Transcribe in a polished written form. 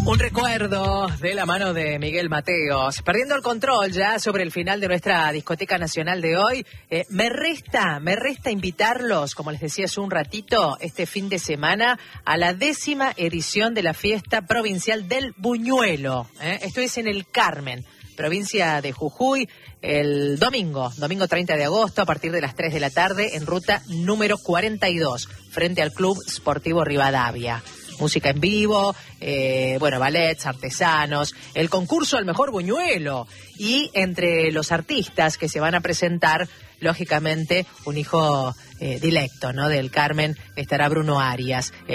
Un recuerdo de la mano de Miguel Mateos. Perdiendo el control ya sobre el final de nuestra discoteca nacional de hoy, me resta invitarlos, como les decía hace un ratito, este fin de semana a la 10ª edición de la fiesta provincial del Buñuelo. Esto es en el Carmen, provincia de Jujuy, el domingo 30 de agosto, a partir de las 3 de la tarde, en ruta número 42, frente al Club Sportivo Rivadavia. Música en vivo, ballets, artesanos, el concurso al mejor buñuelo. Y entre los artistas que se van a presentar, lógicamente, un hijo directo, ¿no?, del Carmen, estará Bruno Arias.